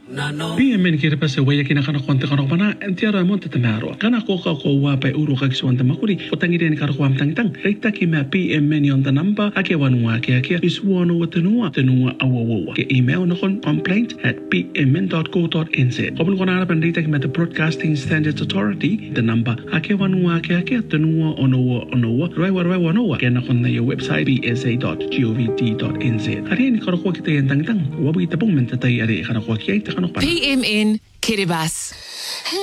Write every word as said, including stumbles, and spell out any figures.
P M N kira pa sa waya kina kana konti kana kana entiara mo tatamaro kana ko ka ko wa pa uro kag suwan tamakuri o tangi den kar ko am tang tang reita ki ma P M N on the number ake wanwa ke ake is wono watanua tanua awawa ke email no kon complaint at p m n dot co dot n z obon kona pan reita ki ma the Broadcasting Standards Authority the number ake wanwa ke ake tanua onowa onowa roi wa roi wanowa ke na kon na your website b s a dot gov dot n z ari ni kar ko kita yan tang tang wabi tapong mentatay ari kana ko ki ay P M N Kiribati.